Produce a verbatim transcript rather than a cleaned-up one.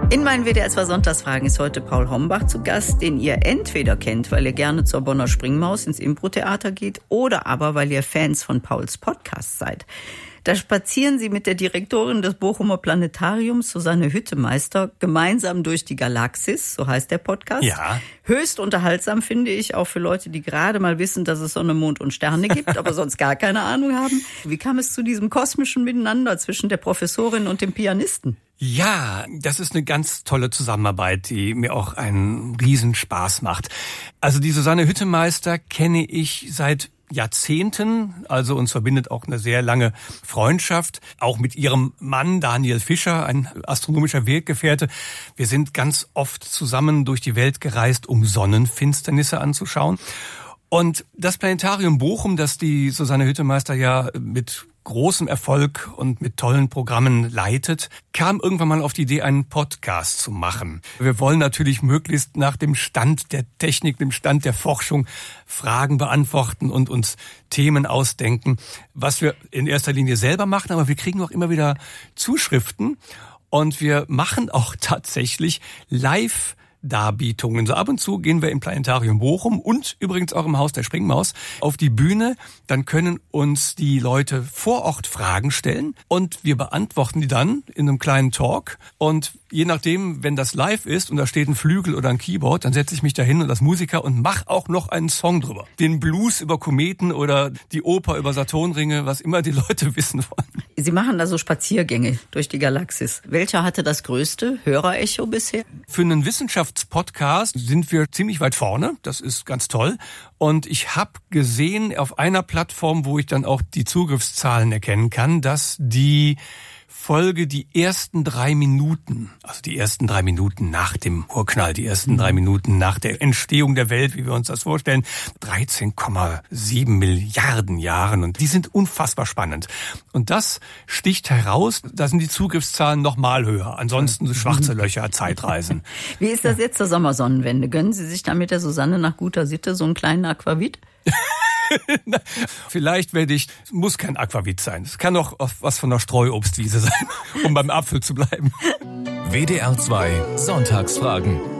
In meinen W D R zwei Sonntagsfragen ist heute Paul Hombach zu Gast, den ihr entweder kennt, weil ihr gerne zur Bonner Springmaus ins Impro-Theater geht, oder aber, weil ihr Fans von Pauls Podcast seid. Da spazieren sie mit der Direktorin des Bochumer Planetariums, Susanne Hüttemeister, gemeinsam durch die Galaxis, so heißt der Podcast. Ja. Höchst unterhaltsam, finde ich, auch für Leute, die gerade mal wissen, dass es Sonne, Mond und Sterne gibt, aber sonst gar keine Ahnung haben. Wie kam es zu diesem kosmischen Miteinander zwischen der Professorin und dem Pianisten? Ja, das ist eine ganz tolle Zusammenarbeit, die mir auch einen Riesenspaß macht. Also die Susanne Hüttemeister kenne ich seit Jahrzehnten, also uns verbindet auch eine sehr lange Freundschaft, auch mit ihrem Mann Daniel Fischer, ein astronomischer Weggefährte. Wir sind ganz oft zusammen durch die Welt gereist, um Sonnenfinsternisse anzuschauen. Und das Planetarium Bochum, das die Susanne Hüttemeister ja mit großem Erfolg und mit tollen Programmen leitet, kam irgendwann mal auf die Idee, einen Podcast zu machen. Wir wollen natürlich möglichst nach dem Stand der Technik, dem Stand der Forschung Fragen beantworten und uns Themen ausdenken, was wir in erster Linie selber machen, aber wir kriegen auch immer wieder Zuschriften und wir machen auch tatsächlich live Darbietungen. So ab und zu gehen wir im Planetarium Bochum und übrigens auch im Haus der Springmaus auf die Bühne. Dann können uns die Leute vor Ort Fragen stellen und wir beantworten die dann in einem kleinen Talk. Und je nachdem, wenn das live ist und da steht ein Flügel oder ein Keyboard, dann setze ich mich da hin und als Musiker und mache auch noch einen Song drüber. Den Blues über Kometen oder die Oper über Saturnringe, was immer die Leute wissen wollen. Sie machen also Spaziergänge durch die Galaxis. Welcher hatte das größte Hörerecho bisher? Für einen Wissenschaftspodcast sind wir ziemlich weit vorne. Das ist ganz toll. Und ich habe gesehen auf einer Plattform, wo ich dann auch die Zugriffszahlen erkennen kann, dass die Folge die ersten drei Minuten, also die ersten drei Minuten nach dem Urknall, die ersten drei Minuten nach der Entstehung der Welt, wie wir uns das vorstellen, dreizehn Komma sieben Milliarden Jahren. Und die sind unfassbar spannend. Und das sticht heraus, da sind die Zugriffszahlen noch mal höher. Ansonsten so schwarze Löcher, Zeitreisen. Wie ist das jetzt zur Sommersonnenwende? Gönnen Sie sich da mit der Susanne nach guter Sitte so einen kleinen Aquavit? Vielleicht werde ich, muss kein Aquavit sein. Es kann auch was von der Streuobstwiese sein, um beim Apfel zu bleiben. W D R zwei Sonntagsfragen.